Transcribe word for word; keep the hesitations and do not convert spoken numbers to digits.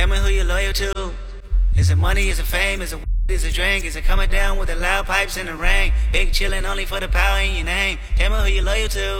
Tell me who you loyal to. Is it money, is it fame, is it is it drink, is it coming down with the loud pipes in the rain? Big chillin' only for the power in your name. Tell me who you loyal to.